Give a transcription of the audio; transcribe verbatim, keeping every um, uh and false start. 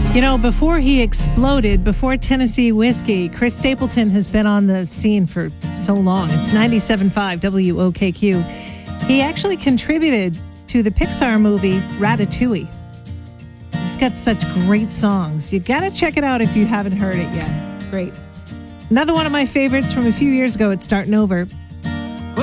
You know, before he exploded, before Tennessee Whiskey, Chris Stapleton has been on the scene for so long. It's ninety-seven point five W O K Q. He actually contributed to the Pixar movie Ratatouille. He's got such great songs. You got to check it out if you haven't heard it yet. It's great. Another one of my favorites from a few years ago, it's starting over.